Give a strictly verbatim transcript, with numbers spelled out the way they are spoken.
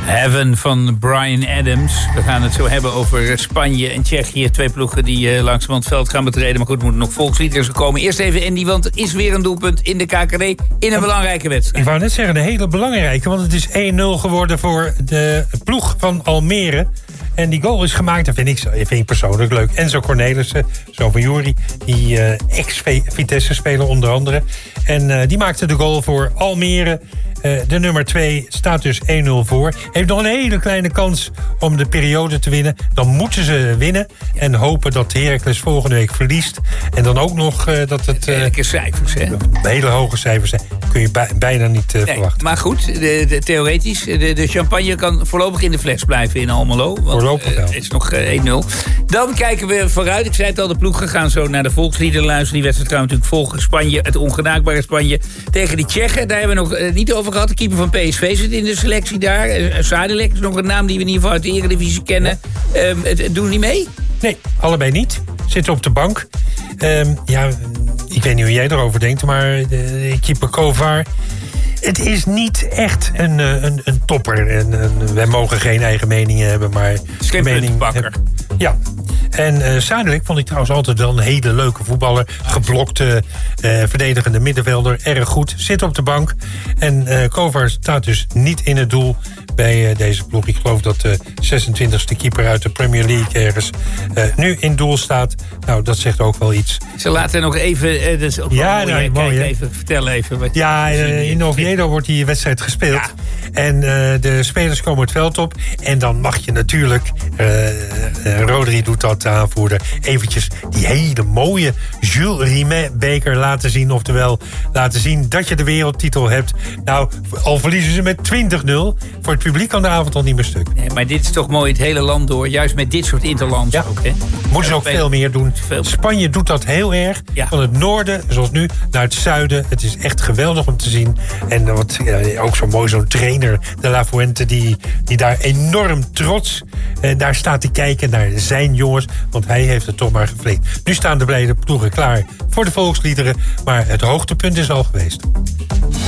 Heaven van Bryan Adams. We gaan het zo hebben over Spanje en Tsjechië. Twee ploegen die uh, langs het veld gaan betreden. Maar goed, er moeten nog volksliederen komen. Eerst even Andy, want er is weer een doelpunt in de K K D in een belangrijke wedstrijd. Ik wou net zeggen, een hele belangrijke. Want het is één nul geworden voor de ploeg van Almere. En die goal is gemaakt, dat vind ik, vind ik persoonlijk leuk. Enzo Cornelissen, zo van Jury, die uh, ex-Vitesse-speler onder andere. En uh, die maakte de goal voor Almere. Uh, de nummer twee staat dus één nul voor. Heeft nog een hele kleine kans om de periode te winnen. Dan moeten ze winnen. En hopen dat Heracles volgende week verliest. En dan ook nog uh, dat het... Uh, Lekker cijfers, hè? Hele hoge cijfers zijn. Kun je bij, bijna niet uh, nee, verwachten. Maar goed, de, de, theoretisch. De, de champagne kan voorlopig in de fles blijven in Almelo. Want, voorlopig wel. Het uh, is nog uh, één nul. Dan kijken we vooruit. Ik zei het al, de ploegen gaan zo naar de volksliederen luisteren. Die wedstrijd gaan we natuurlijk volgen. Spanje, het ongenaakbare Spanje tegen die Tsjechen. Daar hebben we nog uh, niet over gehad. De keeper van P S V zit in de selectie daar. Uh, Sadilek is nog een naam die we in ieder geval uit de Eredivisie kennen. Ja. Um, het, doen die mee? Nee, allebei niet. Zitten op de bank. Um, ja, ik weet niet hoe jij erover denkt, maar de keeper Kovar... Het is niet echt een, een, een topper. En, en, wij mogen geen eigen meningen hebben, maar... Mening Ja. En uh, Sadilek vond ik trouwens altijd wel een hele leuke voetballer. Geblokte, uh, verdedigende middenvelder. Erg goed. Zit op de bank. En uh, Kovar staat dus niet in het doel bij uh, deze ploeg. Ik geloof dat de zesentwintigste keeper uit de Premier League ergens uh, nu in doel staat. Nou, dat zegt ook wel iets. Ze laten nog even... Uh, dat is ook ja, mooi, nou, mooi, Kijk, even, vertel even. Wat ja, uh, in Oviedo wordt die wedstrijd gespeeld. Ja. En uh, de spelers komen het veld op. En dan mag je natuurlijk... Uh, uh, Rodri doet dat, de aanvoerder. Eventjes die hele mooie Jules Rimet-beker laten zien. Oftewel, laten zien dat je de wereldtitel hebt. Nou, al verliezen ze met twintig nul. Voor het publiek kan de avond al niet meer stuk. Nee, maar dit is toch mooi het hele land door. Juist met dit soort interlands ja. ook. Hè? Moeten ze ook veel meer doen. Veel. Spanje doet dat heel erg. Ja. Van het noorden, zoals nu, naar het zuiden. Het is echt geweldig om te zien. En wat, ja, ook zo mooi, zo'n trainer, de La Fuente, die, die daar enorm trots eh, daar staat te kijken naar zijn jongens. Want hij heeft het toch maar geflikt. Nu staan de beide ploegen klaar voor de volksliederen. Maar het hoogtepunt is al geweest.